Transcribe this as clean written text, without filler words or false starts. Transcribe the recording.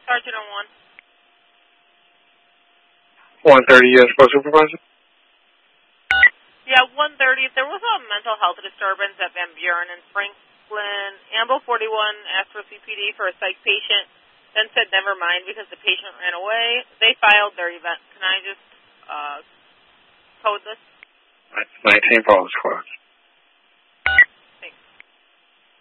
Sergeant on 130, yes, for supervisor. Yeah, 130. There was a mental health disturbance at Van Buren and Franklin. Ambo 41 asked for CPD for a psych patient, then said never mind because the patient ran away. They filed their event. Can I just code this? 19 Polish Squad.